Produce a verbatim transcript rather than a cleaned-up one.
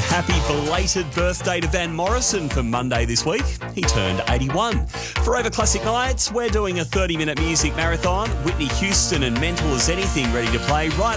Happy belated birthday to Van Morrison for Monday this week. He turned eighty-one. Forever Classic Nights, we're doing a thirty-minute music marathon. Whitney Houston and Mental as Anything ready to play right